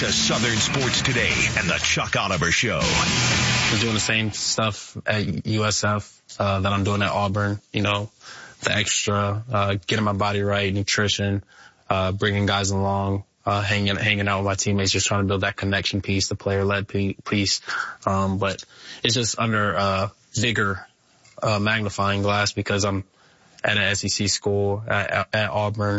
to Southern Sports Today and the Chuck Oliver Show. I'm doing the same stuff at USF that I'm doing at Auburn. You know, the extra, getting my body right, nutrition, bringing guys along, hanging out with my teammates, just trying to build that connection piece, the player-led piece. But it's just under bigger magnifying glass because I'm at an SEC school at Auburn.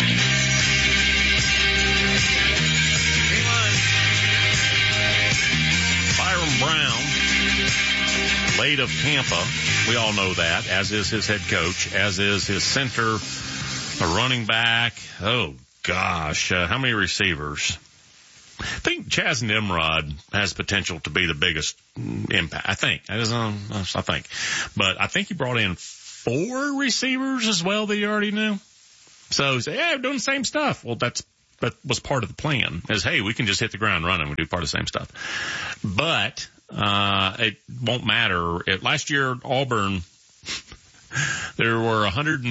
Byrum Brown, late of Tampa. We all know that, as is his head coach, as is his center, a running back. Oh, gosh. How many receivers? I think Chaz Nimrod has potential to be the biggest impact. I think. But I think he brought in 4 receivers as well that he already knew. So he said, yeah, I'm doing the same stuff. Well, that was part of the plan, is, hey, we can just hit the ground running. We do part of the same stuff. But it won't matter. Last year, Auburn, there were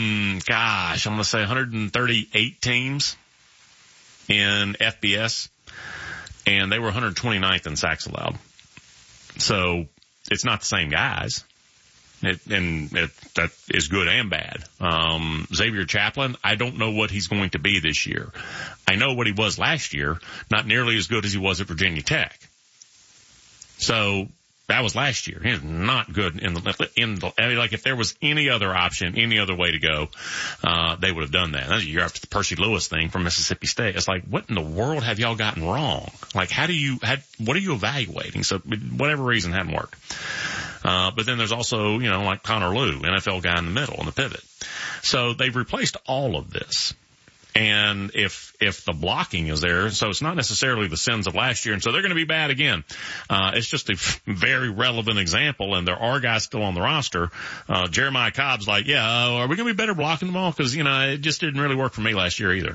138 teams in FBS, and they were 129th in sacks allowed. So it's not the same guys. That is good and bad. Xavier Chaplin, I don't know what he's going to be this year. I know what he was last year, not nearly as good as he was at Virginia Tech. So that was last year. He's not good I mean, like if there was any other option, any other way to go, they would have done that. That's a year after the Percy Lewis thing from Mississippi State. It's like, what in the world have y'all gotten wrong? Like, what are you evaluating? So whatever reason hadn't worked. But then there's also, like Connor Lew, NFL guy in the middle, in the pivot. So they've replaced all of this. And if the blocking is there, so it's not necessarily the sins of last year, and so they're going to be bad again. It's just a very relevant example, and there are guys still on the roster. Jeremiah Cobb's like, are we going to be better blocking the ball? Because, it just didn't really work for me last year either.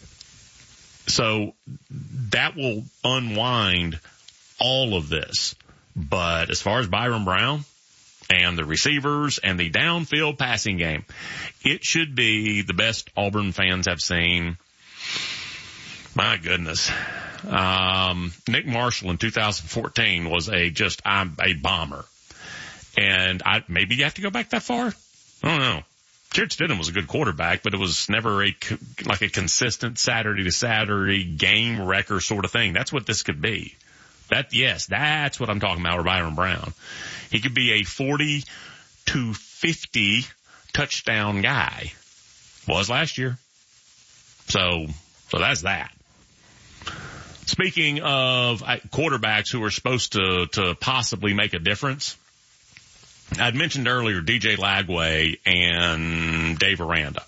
So that will unwind all of this. But as far as Byrum Brown and the receivers and the downfield passing game, it should be the best Auburn fans have seen. My goodness. Nick Marshall in 2014 was a bomber. And maybe you have to go back that far? I don't know. Jared Stidham was a good quarterback, but it was never a consistent Saturday to Saturday game wrecker sort of thing. That's what this could be. That's what I'm talking about with Byrum Brown. He could be a 40 to 50 touchdown guy. Was last year. So that's that. Speaking of quarterbacks who are supposed to possibly make a difference, I'd mentioned earlier DJ Lagway and Dave Aranda.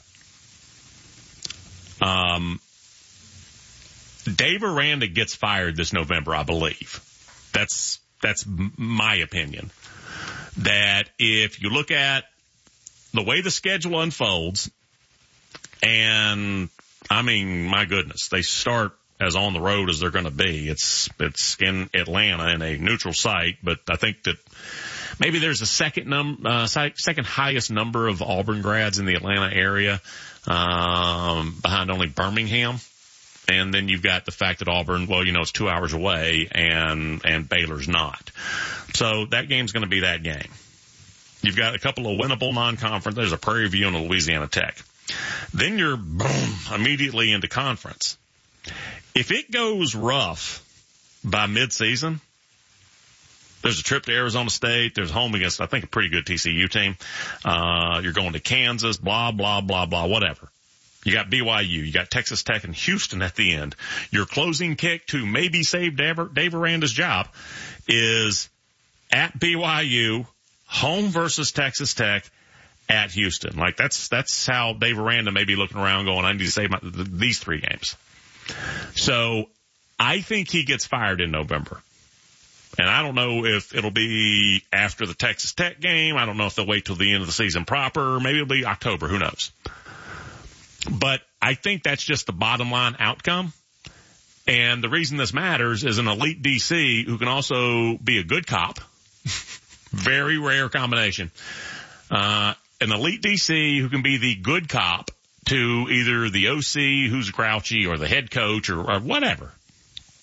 Dave Aranda gets fired this November, I believe. That's my opinion. That if you look at the way the schedule unfolds, and I mean, my goodness, they start as on the road as they're going to be. It's in Atlanta in a neutral site, but I think that maybe there's a second highest number of Auburn grads in the Atlanta area, behind only Birmingham. And then you've got the fact that Auburn, it's 2 hours away and Baylor's not. So that game's going to be that game. You've got a couple of winnable non-conference. There's a Prairie View and a Louisiana Tech. Then you're immediately into conference. If it goes rough by midseason, there's a trip to Arizona State. There's home against, I think, a pretty good TCU team. You're going to Kansas, blah, blah, blah, blah, whatever. You got BYU, you got Texas Tech and Houston at the end. Your closing kick to maybe save Dave Aranda's job is at BYU, home versus Texas Tech, at Houston. Like that's how Dave Aranda may be looking around going, I need to save these 3 games. So I think he gets fired in November. And I don't know if it'll be after the Texas Tech game. I don't know if they'll wait till the end of the season proper. Maybe it'll be October. Who knows? But I think that's just the bottom line outcome. And the reason this matters is an elite DC who can also be a good cop. Very rare combination. An elite DC who can be the good cop to either the OC who's grouchy or the head coach or whatever.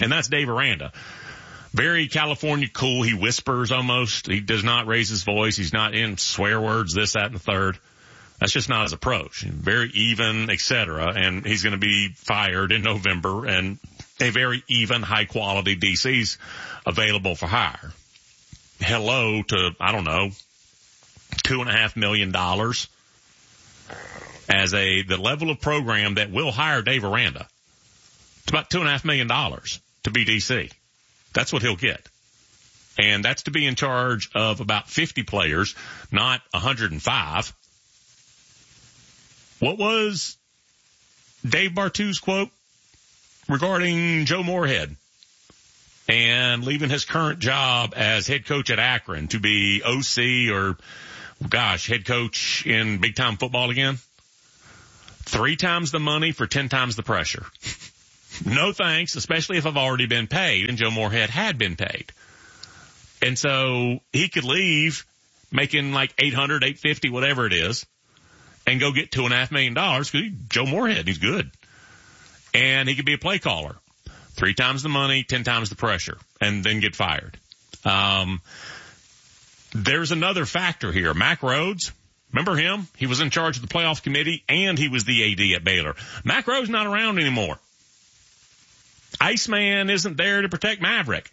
And that's Dave Aranda. Very California cool. He whispers almost. He does not raise his voice. He's not in swear words, this, that, and the third. That's just not his approach. Very even, etc. And he's going to be fired in November, and a very even, high-quality DC's available for hire. Hello to, I don't know, $2.5 million as the level of program that will hire Dave Aranda. It's about $2.5 million to be DC. That's what he'll get. And that's to be in charge of about 50 players, not 105. What was Dave Bartu's quote regarding Joe Moorhead and leaving his current job as head coach at Akron to be OC or, head coach in big-time football again? 3 times the money for 10 times the pressure. No thanks, especially if I've already been paid, and Joe Moorhead had been paid. And so he could leave making like $800, $850, whatever it is, and go get $2.5 million because Joe Moorhead, he's good. And he could be a play caller. 3 times the money, 10 times the pressure, and then get fired. There's another factor here. Mack Rhodes, remember him? He was in charge of the playoff committee, and he was the AD at Baylor. Mack Rhodes not around anymore. Iceman isn't there to protect Maverick.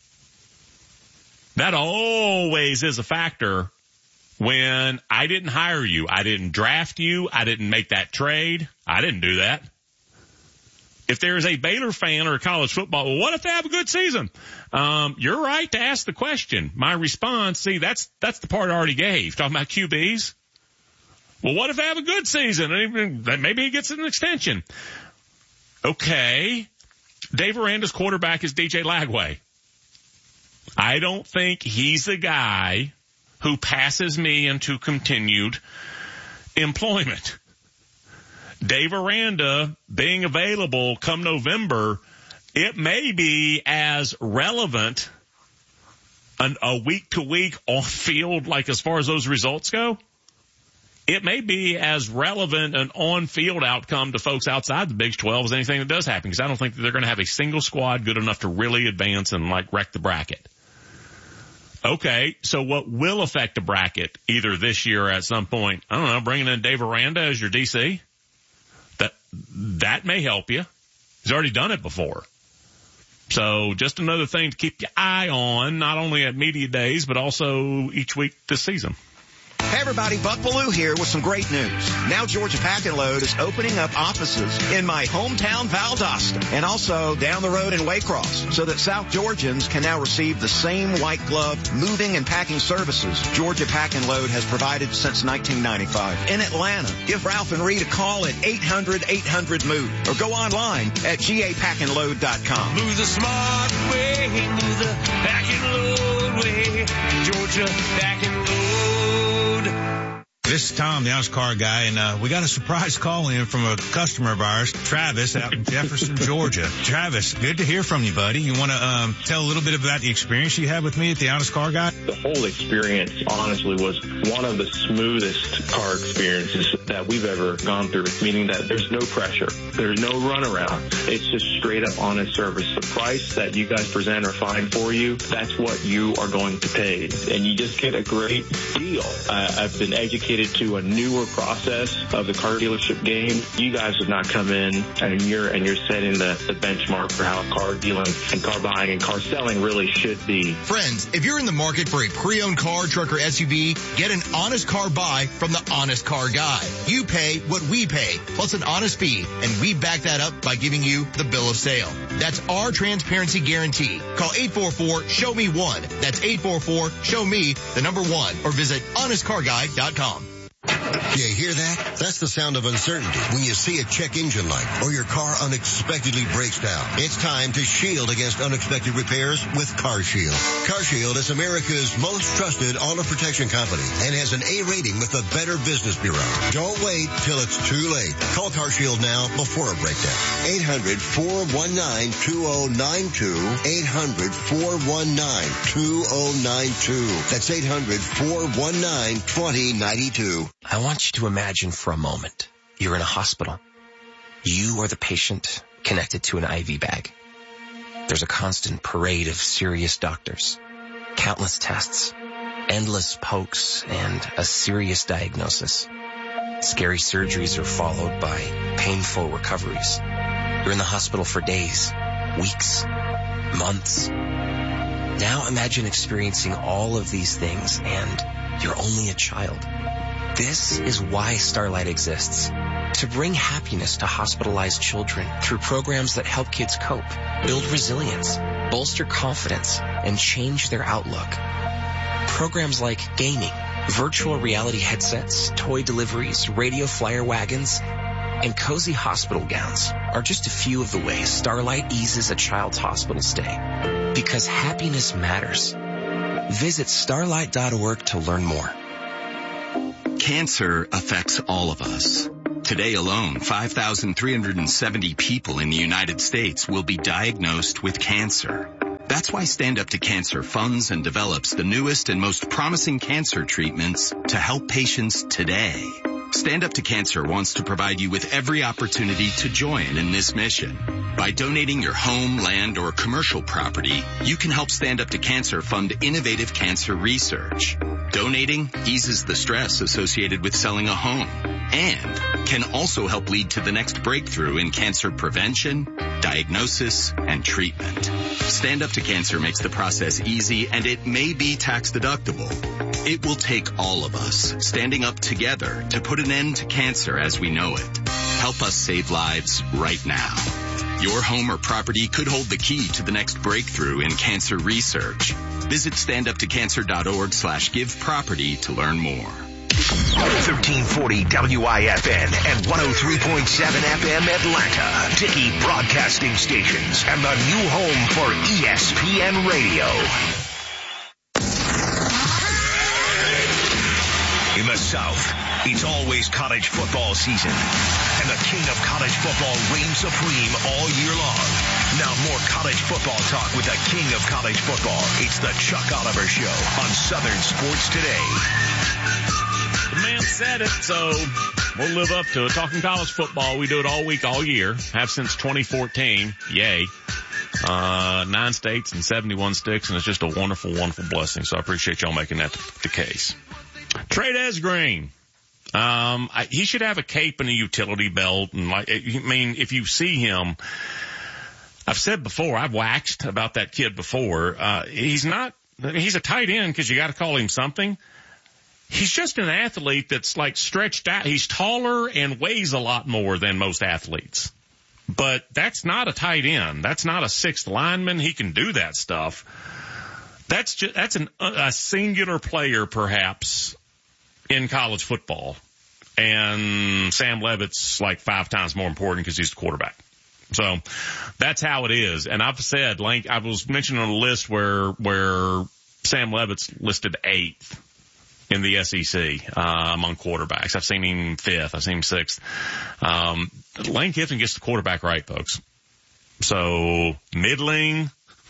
That always is a factor when I didn't hire you. I didn't draft you. I didn't make that trade. I didn't do that. If there is a Baylor fan or college football, well, what if they have a good season? You're right to ask the question. My response, that's the part I already gave. Talking about QBs. Well, what if they have a good season? Maybe he gets an extension. Okay. Dave Aranda's quarterback is DJ Lagway. I don't think he's the guy who passes me into continued employment. Dave Aranda being available come November, it may be as relevant a week-to-week off-field, like as far as those results go. It may be as relevant an on-field outcome to folks outside the Big 12 as anything that does happen, because I don't think that they're going to have a single squad good enough to really advance and wreck the bracket. Okay, so what will affect the bracket either this year or at some point? I don't know, bringing in Dave Aranda as your DC? That may help you. He's already done it before. So just another thing to keep your eye on, not only at media days, but also each week this season. Hey everybody, Buck Bellew here with some great news. Now Georgia Pack and Load is opening up offices in my hometown Valdosta and also down the road in Waycross so that South Georgians can now receive the same white glove moving and packing services Georgia Pack and Load has provided since 1995. In Atlanta, give Ralph and Reed a call at 800-800-MOVE or go online at gapackandload.com. Move the smart way, move the pack and load way, Georgia Pack and Load. This is Tom, the Honest Car Guy, and we got a surprise call in from a customer of ours, Travis, out in Jefferson, Georgia. Travis, good to hear from you, buddy. You want to tell a little bit about the experience you had with me at the Honest Car Guy? The whole experience, honestly, was one of the smoothest car experiences that we've ever gone through, meaning that there's no pressure. There's no runaround. It's just straight up honest service. The price that you guys present or find for you, that's what you are going to pay. And you just get a great deal. I've been educated to a newer process of the car dealership game. You guys have not come in and you're setting the benchmark for how car dealing and car buying and car selling really should be. Friends, if you're in the market for a pre-owned car, truck, or SUV, get an honest car buy from the Honest Car Guy. You pay what we pay, plus an honest fee, and we back that up by giving you the bill of sale. That's our transparency guarantee. Call 844-SHOW-ME-1. That's 844-SHOW-ME, the number 1, or visit honestcarguy.com. You hear that? That's the sound of uncertainty when you see a check engine light or your car unexpectedly breaks down. It's time to shield against unexpected repairs with CarShield. CarShield is America's most trusted auto protection company and has an A rating with the Better Business Bureau. Don't wait till it's too late. Call CarShield now before a breakdown. 800-419-2092. 800-419-2092. That's 800-419-2092. I want you to imagine for a moment you're in a hospital. You are the patient connected to an IV bag. There's a constant parade of serious doctors, countless tests, endless pokes, and a serious diagnosis. Scary surgeries are followed by painful recoveries. You're in the hospital for days, weeks, months. Now imagine experiencing all of these things and you're only a child. This is why Starlight exists. To bring happiness to hospitalized children through programs that help kids cope, build resilience, bolster confidence, and change their outlook. Programs like gaming, virtual reality headsets, toy deliveries, radio flyer wagons, and cozy hospital gowns are just a few of the ways Starlight eases a child's hospital stay. Because happiness matters. Visit starlight.org to learn more. Cancer affects all of us. Today alone, 5,370 people in the United States will be diagnosed with cancer. That's why Stand Up to Cancer funds and develops the newest and most promising cancer treatments to help patients today. Stand Up to Cancer wants to provide you with every opportunity to join in this mission. By donating your home, land, or commercial property, you can help Stand Up to Cancer fund innovative cancer research. Donating eases the stress associated with selling a home and can also help lead to the next breakthrough in cancer prevention, diagnosis, and treatment. Stand Up to Cancer makes the process easy, and it may be tax deductible. It will take all of us standing up together to put an end to cancer as we know it. Help us save lives right now. Your home or property could hold the key to the next breakthrough in cancer research. Visit standuptoccancer.org/giveproperty to learn more. 1340 WIFN and 103.7 FM Atlanta. Dickey Broadcasting Stations and the new home for ESPN Radio. In the South, it's always college football season, and the king of college football reigns supreme all year long. Now more college football talk with the king of college football. It's the Chuck Oliver Show on Southern Sports Today. The man said it, so we'll live up to it. Talking college football, we do it all week, all year. Have since 2014. Yay. 9 states and 71 sticks, and it's just a wonderful, wonderful blessing. So I appreciate y'all making that the case. Trey Green. He should have a cape and a utility belt. And if you see him, I've said before, I've waxed about that kid before. He's a tight end because you got to call him something. He's just an athlete that's like stretched out. He's taller and weighs a lot more than most athletes. But that's not a tight end. That's not a sixth lineman. He can do that stuff. That's a singular player perhaps in college football. And Sam Levitt's like 5 times more important because he's the quarterback. So that's how it is. And I've said, like, I was mentioning on a list where Sam Levitt's listed 8th in the SEC, among quarterbacks. I've seen him 5th. I've seen him 6th. Lane Kiffin gets the quarterback right, folks. So middling,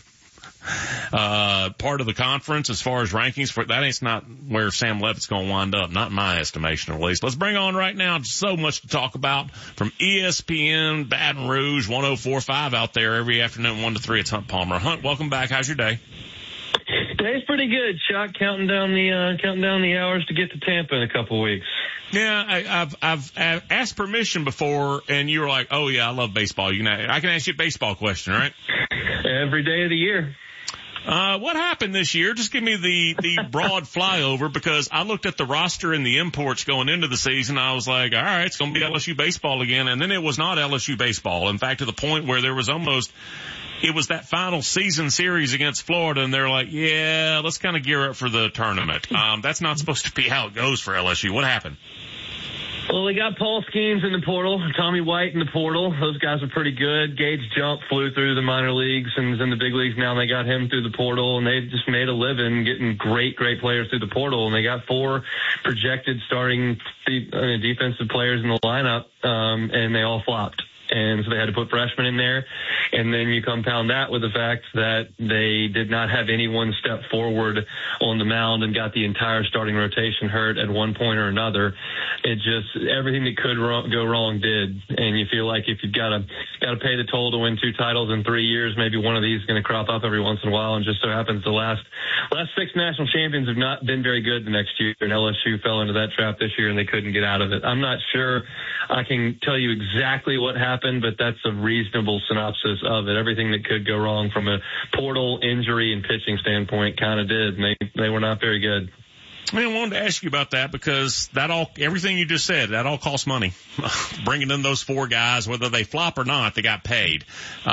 part of the conference as far as rankings for that ain't not where Sam Levitt's going to wind up, not in my estimation at least. Let's bring on right now so much to talk about from ESPN Baton Rouge 104.5 out there every afternoon 1 to 3. It's Hunt Palmer. Hunt, welcome back. How's your day? Day's pretty good, Chuck. Counting down the hours to get to Tampa in a couple weeks. Yeah, I've asked permission before, and you were like, "Oh yeah, I love baseball." I can ask you a baseball question, right? Every day of the year. What happened this year? Just give me the broad flyover, because I looked at the roster and the imports going into the season. I was like, all right, it's going to be LSU baseball again. And then it was not LSU baseball. In fact, to the point where it was that final season series against Florida, and they're like, yeah, let's kind of gear up for the tournament. That's not supposed to be how it goes for LSU. What happened? Well, they got Paul Skeens in the portal, Tommy White in the portal. Those guys are pretty good. Gage Jump flew through the minor leagues and is in the big leagues now. And they got him through the portal, and they've just made a living getting great players through the portal. And they got 4 projected starting defensive players in the lineup, and they all flopped. and so they had to put freshmen in there. And then you compound that with the fact that they did not have anyone step forward on the mound and got the entire starting rotation hurt at one point or another. It just, everything that could go wrong did. And you feel like if you've got to pay the toll to win 2 titles in 3 years, maybe one of these is going to crop up every once in a while. And just so happens the last 6 national champions have not been very good the next year. And LSU fell into that trap this year and they couldn't get out of it. I'm not sure I can tell you exactly what happened, but that's a reasonable synopsis of it. Everything that could go wrong from a portal, injury, and pitching standpoint kind of did, and they were not very good. I wanted to ask you about that because everything you just said, that all costs money. Bringing in those 4 guys, whether they flop or not, they got paid.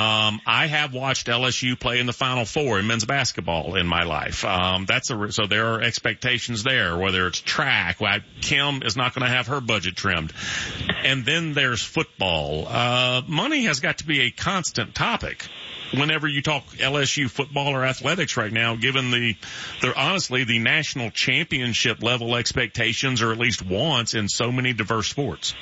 I have watched LSU play in the Final Four in men's basketball in my life. So there are expectations there, whether it's track. Kim is not going to have her budget trimmed. And then there's football. Money has got to be a constant topic whenever you talk LSU football or athletics right now, given honestly the national championship level expectations, or at least wants, in so many diverse sports.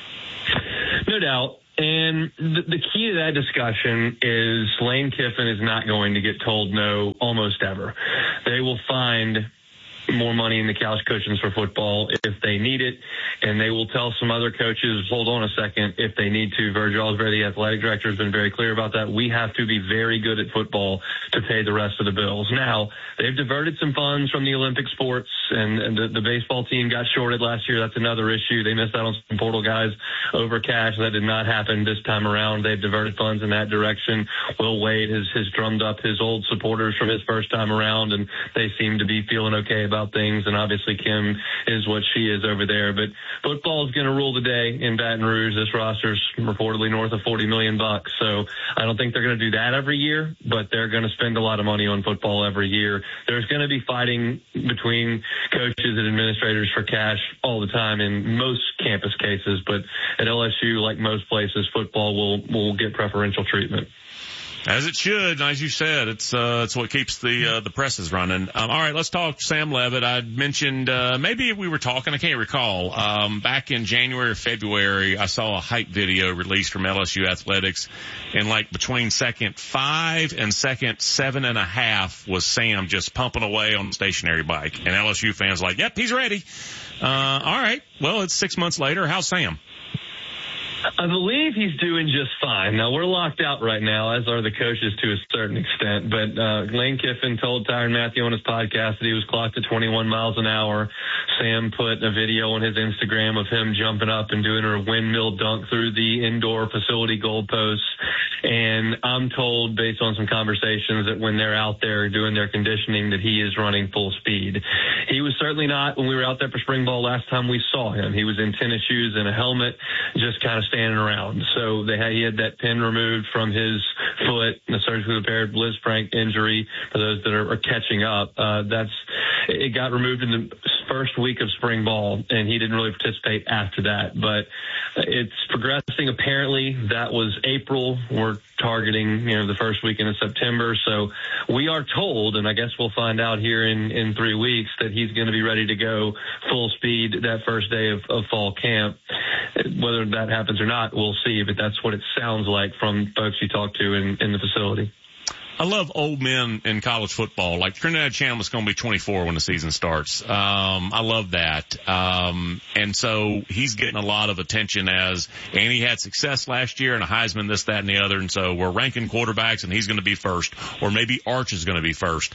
No doubt. And the key to that discussion is Lane Kiffin is not going to get told no almost ever. They will find more money in the couch cushions for football if they need it, and they will tell some other coaches, hold on a second, if they need to. Virgil Osbury, the athletic director, has been very clear about that. We have to be very good at football to pay the rest of the bills. Now, they've diverted some funds from the Olympic sports, and the baseball team got shorted last year. That's another issue. They missed out on some portal guys over cash. That did not happen this time around. They've diverted funds in that direction. Will Wade has drummed up his old supporters from his first time around, and they seem to be feeling okay about things, and obviously Kim is what she is over there. But football is going to rule the day in Baton Rouge. This roster's reportedly north of $40 million. So I don't think they're going to do that every year, but they're going to spend a lot of money on football every year. There's going to be fighting between coaches and administrators for cash all the time in most campus cases, but at LSU, like most places, football will get preferential treatment. As it should. As you said, it's what keeps the presses running. All right, let's talk Sam Leavitt. I mentioned, maybe we were talking, I can't recall. Back in January or February, I saw a hype video released from LSU Athletics, and between second 5 and second 7.5 was Sam just pumping away on the stationary bike. And LSU fans yep, he's ready. All right. Well, it's 6 months later. How's Sam? I believe he's doing just fine. Now, we're locked out right now, as are the coaches to a certain extent. But Lane Kiffin told Tyrann Mathieu on his podcast that he was clocked at 21 miles an hour. Sam put a video on his Instagram of him jumping up and doing a windmill dunk through the indoor facility goalposts. And I'm told, based on some conversations, that when they're out there doing their conditioning, that he is running full speed. He was certainly not when we were out there for spring ball last time we saw him. He was in tennis shoes and a helmet, just kind of standing around. So he had that pin removed from his foot, a surgically repaired Lisfranc injury for those that are catching up. It got removed in the first week of spring ball, and he didn't really participate after that. But it's progressing. Apparently, that was April. We're targeting, the first weekend of September. So we are told, and I guess we'll find out here in 3 weeks, that he's going to be ready to go full speed that first day of fall camp. Whether that happens or not, we'll see, but that's what it sounds like from folks you talk to in the facility. I love old men in college football. Trinidad Chambliss going to be 24 when the season starts. I love that. And so he's getting a lot of attention and he had success last year and a Heisman, this, that, and the other. And so we're ranking quarterbacks and he's going to be first, or maybe Arch is going to be first.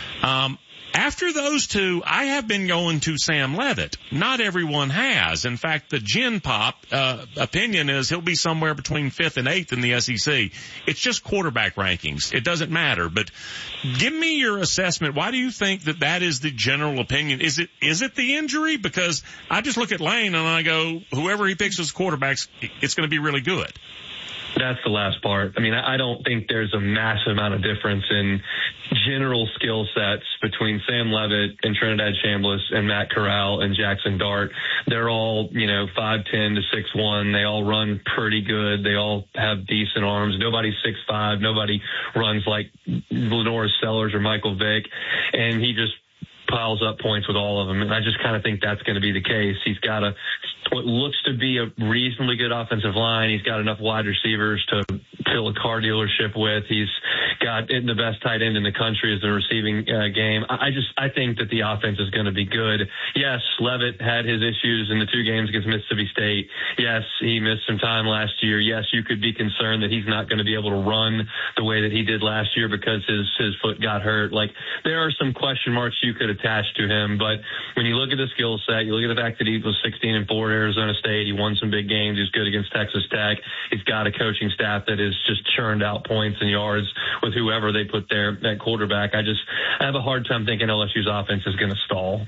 After those two, I have been going to Sam Leavitt. Not everyone has. In fact, the Gen Pop opinion is he'll be somewhere between 5th and 8th in the SEC. It's just quarterback rankings. It doesn't matter. But give me your assessment. Why do you think that is the general opinion? Is it the injury? Because I just look at Lane and I go, whoever he picks as quarterbacks, it's going to be really good. That's the last part. I mean, I don't think there's a massive amount of difference in general skill sets between Sam Leavitt and Trinidad Chambliss and Matt Corral and Jackson Dart. They're all, 5'10" to 6'1". They all run pretty good. They all have decent arms. Nobody's 6'5". Nobody runs like Lenora Sellers or Michael Vick. And he just piles up points with all of them. And I just kind of think that's going to be the case. He's got to what looks to be a reasonably good offensive line. He's got enough wide receivers to fill a car dealership with. He's got the best tight end in the country as the receiving game. I think that the offense is going to be good. Yes, Leavitt had his issues in the 2 games against Mississippi State. Yes, he missed some time last year. Yes, you could be concerned that he's not going to be able to run the way that he did last year because his foot got hurt. Like, there are some question marks you could attach to him, but when you look at the skill set, you look at the fact that he was 16-4 at Arizona State. He won some big games. He's good against Texas Tech. He's got a coaching staff that has just churned out points and yards with whoever they put there at quarterback. I have a hard time thinking LSU's offense is going to stall.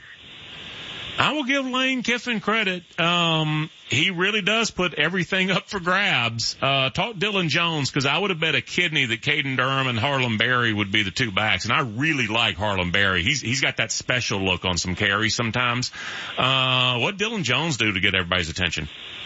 I will give Lane Kiffin credit. He really does put everything up for grabs. Talk Dylan Jones, because I would have bet a kidney that Caden Durham and Harlem Berry would be the 2 backs, and I really like Harlem Berry. He's got that special look on some carries sometimes. What Dylan Jones do to get everybody's attention?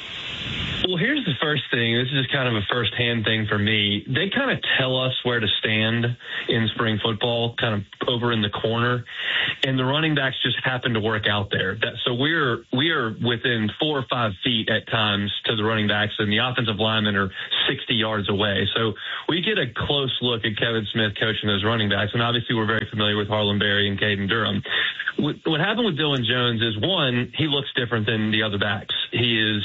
Well, here's the first thing. This is just kind of a first-hand thing for me. They kind of tell us where to stand in spring football, kind of over in the corner, and the running backs just happen to work out there. So we are within 4 or 5 feet at times to the running backs, and the offensive linemen are 60 yards away. So we get a close look at Kevin Smith coaching those running backs, and obviously we're very familiar with Harlem Berry and Caden Durham. What happened with Dylan Jones is, one, he looks different than the other backs. He is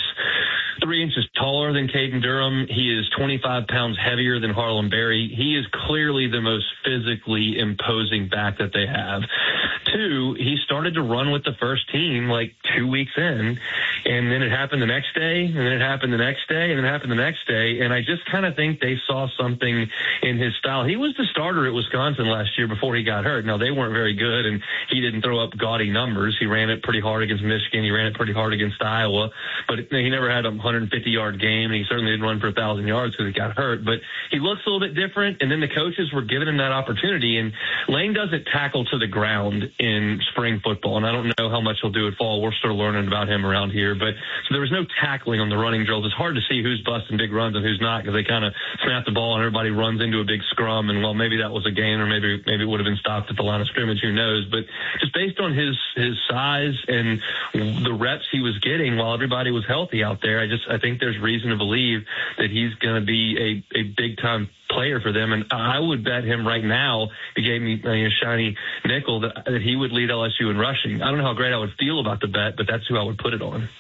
3 inches taller than Caden Durham. He is 25 pounds heavier than Harlem Berry. He is clearly the most physically imposing back that they have. 2, he started to run with the first team like 2 weeks in, and then it happened the next day, and then it happened the next day, and then it happened the next day, and I just kind of think they saw something in his style. He was the starter at Wisconsin last year before he got hurt. Now, they weren't very good, and he didn't throw up gaudy numbers. He ran it pretty hard against Michigan. He ran it pretty hard against Iowa, but he never had a 150-yard game, and he certainly didn't run for 1,000 yards because he got hurt. But he looks a little bit different, and then the coaches were giving him that opportunity, and Lane doesn't tackle to the ground in spring football, and I don't know how much he'll do at fall. We're still learning about him around here. But so there was no tackling on the running drills. It's hard to see who's busting big runs and who's not because they kind of snap the ball and everybody runs into a big scrum, and, well, maybe that was a gain or maybe it would have been stopped at the line of scrimmage. Who knows? But just based on his size and the reps he was getting while everybody was healthy out there, I think there's reason to believe that he's going to be a big-time player for them, and I would bet him right now, if he gave me a shiny nickel, that he would lead LSU in rushing. I don't know how great I would feel about the bet, but that's who I would put it on.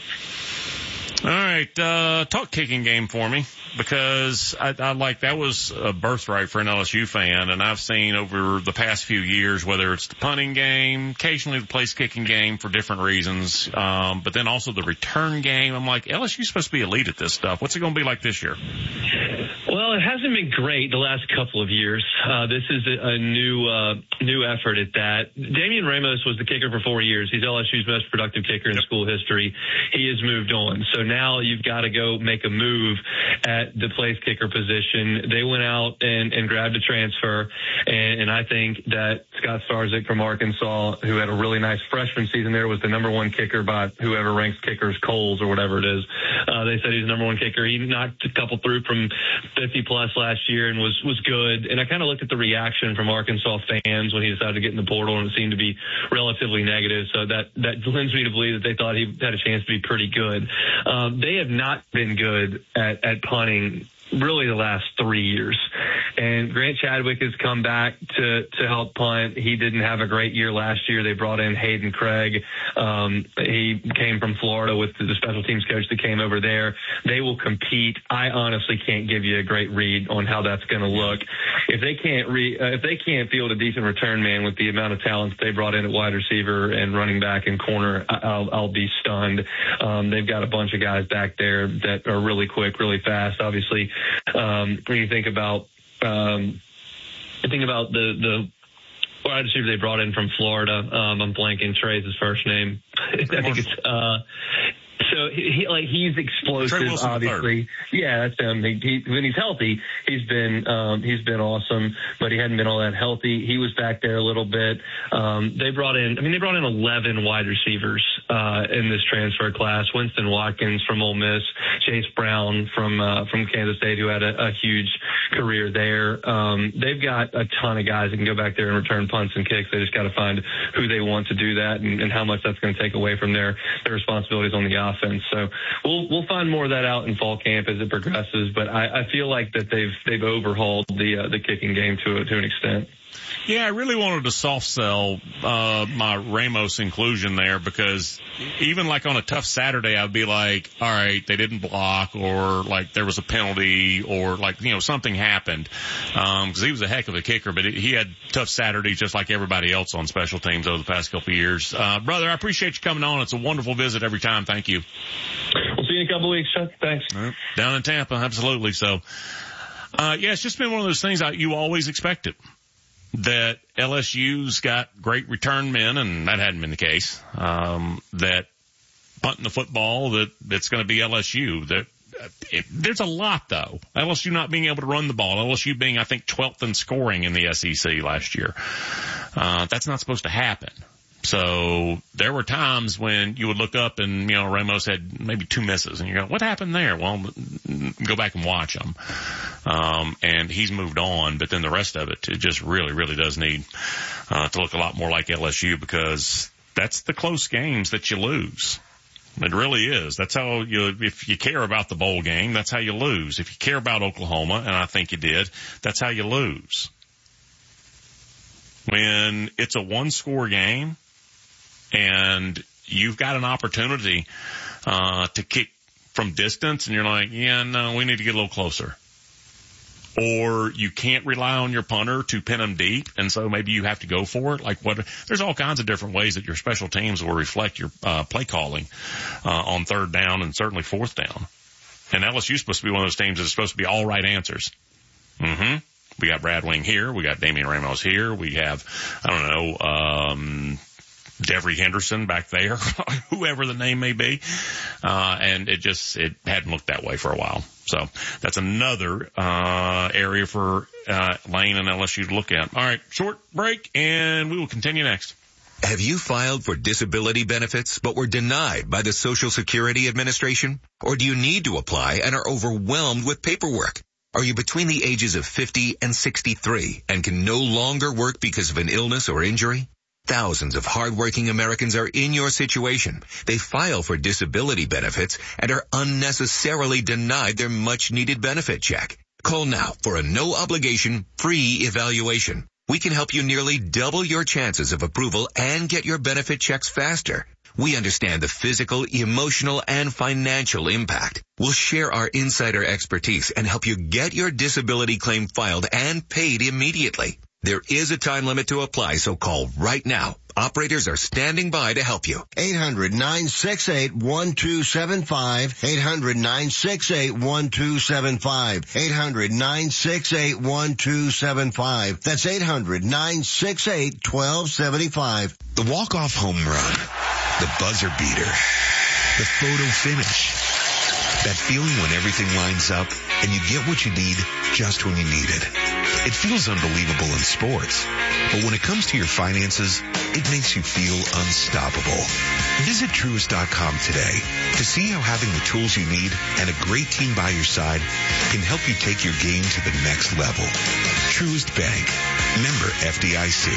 All right, talk kicking game for me, because I like that was a birthright for an LSU fan, and I've seen over the past few years, whether it's the punting game, occasionally the place kicking game for different reasons, but then also the return game. I'm like, LSU's supposed to be elite at this stuff. What's it going to be like this year? Well, it hasn't been great the last couple of years. This is a new effort at that. Damian Ramos was the kicker for 4 years. He's LSU's most productive kicker in school history. He has moved on. So now you've got to go make a move at the place kicker position. They went out and grabbed a transfer, and I think that Scott Starzik from Arkansas, who had a really nice freshman season there, was the number 1 kicker by whoever ranks kickers, Coles or whatever it is. They said he's the number 1 kicker. He knocked a couple through from 50-plus last year and was good. And I kind of looked at the reaction from Arkansas fans when he decided to get in the portal, and it seemed to be relatively negative. So that lends me to believe that they thought he had a chance to be pretty good. They have not been good at punting really the last 3 years. And Grant Chadwick has come back to help punt. He didn't have a great year last year. They brought in Hayden Craig. He came from Florida with the special teams coach that came over there. They will compete. I honestly can't give you a great read on how that's going to look. If they can't field a decent return man with the amount of talent they brought in at wide receiver and running back and corner, I'll be stunned. They've got a bunch of guys back there that are really quick, really fast. Obviously, when you think about the wide receiver they brought in from Florida, I'm blanking. Trey's his first name. I think it's so he's explosive, obviously. Yeah, that's him. When he's healthy, he's been awesome, but he hadn't been all that healthy. He was back there a little bit. They brought in 11 wide receivers in this transfer class. Winston Watkins from Ole Miss, Chase Brown from Kansas State, who had a huge career there. They've got a ton of guys that can go back there and return punts and kicks. They just got to find who they want to do that and how much that's going to take away from their responsibilities on the offense. So we'll find more of that out in fall camp as it progresses. But I feel like that they've overhauled the kicking game to an extent. Yeah, I really wanted to soft sell my Ramos inclusion there, because even like on a tough Saturday, I'd be like, all right, they didn't block, or like there was a penalty, or like, something happened. Cause he was a heck of a kicker, but he had tough Saturdays just like everybody else on special teams over the past couple of years. Brother, I appreciate you coming on. It's a wonderful visit every time. Thank you. We'll see you in a couple of weeks, Chuck. Thanks. Down in Tampa. Absolutely. So, yeah, it's just been one of those things you always expected. That LSU's got great return men, and that hadn't been the case. That punting the football, that's going to be LSU. There's a lot, though. LSU not being able to run the ball. LSU being, I think, 12th in scoring in the SEC last year. That's not supposed to happen. So there were times when you would look up and, Ramos had maybe 2 misses, and you go, what happened there? Well, go back and watch them. And he's moved on, but then the rest of it just really, really does need to look a lot more like LSU, because that's the close games that you lose. It really is. That's how if you care about the bowl game, that's how you lose. If you care about Oklahoma, and I think you did, that's how you lose. When it's a 1-score game, and you've got an opportunity to kick from distance, and you're like, yeah, no, we need to get a little closer. Or you can't rely on your punter to pin them deep, and so maybe you have to go for it. There's all kinds of different ways that your special teams will reflect your play calling on 3rd down and certainly 4th down. And LSU's supposed to be one of those teams that's supposed to be all right answers. Mm-hmm. We got Brad Wing here. We got Damian Ramos here. We have, Devery Henderson back there, whoever the name may be. And it hadn't looked that way for a while. So that's another, area for, Lane and LSU to look at. All right, short break, and we will continue next. Have you filed for disability benefits but were denied by the Social Security Administration? Or do you need to apply and are overwhelmed with paperwork? Are you between the ages of 50 and 63 and can no longer work because of an illness or injury? Thousands of hardworking Americans are in your situation. They file for disability benefits and are unnecessarily denied their much-needed benefit check. Call now for a no-obligation, free evaluation. We can help you nearly double your chances of approval and get your benefit checks faster. We understand the physical, emotional, and financial impact. We'll share our insider expertise and help you get your disability claim filed and paid immediately. There is a time limit to apply, so call right now. Operators are standing by to help you. 800-968-1275. 800-968-1275. 800-968-1275. That's 800-968-1275. The walk-off home run. The buzzer beater. The photo finish. That feeling when everything lines up and you get what you need just when you need it. It feels unbelievable in sports, but when it comes to your finances, it makes you feel unstoppable. Visit Truist.com today to see how having the tools you need and a great team by your side can help you take your game to the next level. Truist Bank. Member FDIC.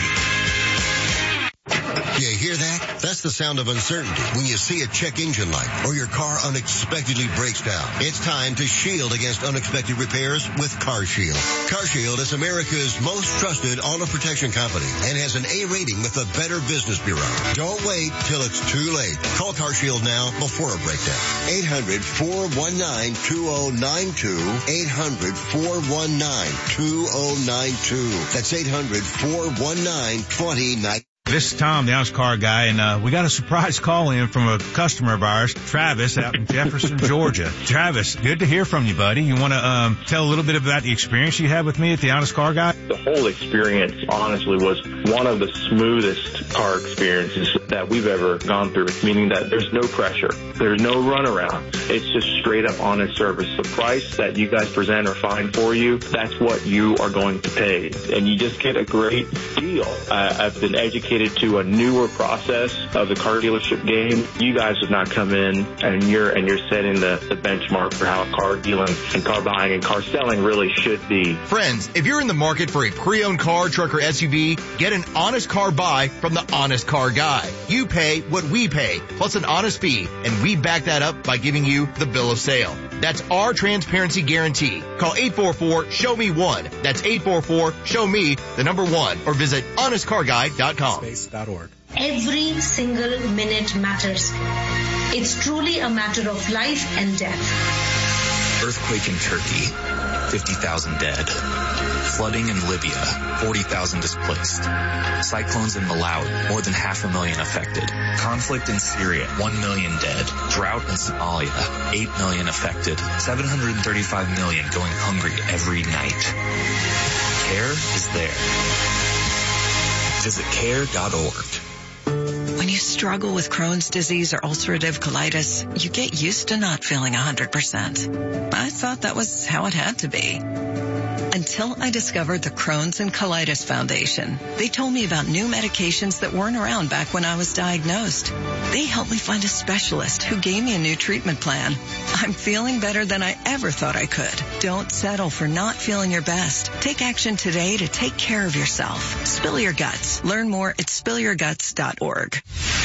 You hear that? That's the sound of uncertainty when you see a check engine light or your car unexpectedly breaks down. It's time to shield against unexpected repairs with CarShield. CarShield is America's most trusted auto protection company and has an A rating with the Better Business Bureau. Don't wait till it's too late. Call CarShield now before a breakdown. 800-419-2092. 800-419-2092. That's 800-419-2092. This is Tom, the Honest Car Guy, and we got a surprise call in from a customer of ours, Travis, out in Jefferson, Georgia. Travis, good to hear from you, buddy. You want to tell a little bit about the experience you had with me at the Honest Car Guy? The whole experience, honestly, was one of the smoothest car experiences that we've ever gone through, meaning that there's no pressure. There's no runaround. It's just straight up honest service. The price that you guys present or find for you, that's what you are going to pay. And you just get a great deal. I've been educated dedicated to a newer process of the car dealership game. You guys have not come in and you're setting the benchmark for how car dealing and car buying and car selling really should be. Friends, if you're in the market for a pre-owned car, truck, or SUV, get an honest car buy from the Honest Car Guy. You pay what we pay, plus an honest fee, and we back that up by giving you the bill of sale. That's our transparency guarantee. Call 844-SHOW-ME-1. That's 844-SHOW-ME, the number 1, or visit honestcarguy.com. Every single minute matters. It's truly a matter of life and death. Earthquake in Turkey, 50,000 dead. Flooding in Libya, 40,000 displaced. Cyclones in Malawi, more than 500,000 affected. Conflict in Syria, 1 million dead. Drought in Somalia, 8 million affected. 735 million going hungry every night. CARE is there. Visit care.org. When you struggle with Crohn's disease or ulcerative colitis, you get used to not feeling 100%. I thought that was how it had to be. Until I discovered the Crohn's and Colitis Foundation. They told me about new medications that weren't around back when I was diagnosed. They helped me find a specialist who gave me a new treatment plan. I'm feeling better than I ever thought I could. Don't settle for not feeling your best. Take action today to take care of yourself. Spill your guts. Learn more at spillyourguts.org.